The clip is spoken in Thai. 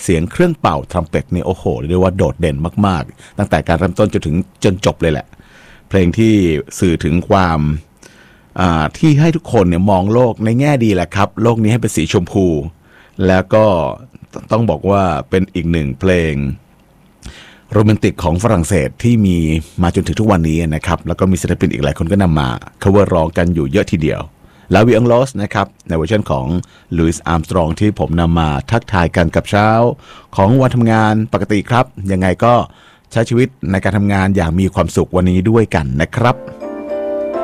เสียงเครื่องเป่าทรัมเป็ตนี่โอ้โหเรียกว่าโดดเด่นมากๆตั้งแต่การเริ่มต้นจนจบเลยแหละเพลงที่สื่อถึงความที่ให้ทุกคนเนี่ยมองโลกในแง่ดีแหละครับโลกนี้ให้เป็นสีชมพูแล้วก็ต้องบอกว่าเป็นอีกหนึ่งเพลงโรแมนติกของฝรั่งเศสที่มีมาจนถึงทุกวันนี้นะครับแล้วก็มีศิลปินอีกหลายคนก็นำมา cover ร้องกันอยู่เยอะทีเดียวลาวีอังลอสนะครับในเวอร์ชันของลุยส์อาร์มสตรองที่ผมนำมาทักทายกันกับเช้าของวันทำงานปกติครับยังไงก็ใช้ชีวิตในการทำงานอย่างมีความสุขวันนี้ด้วยกันนะครับ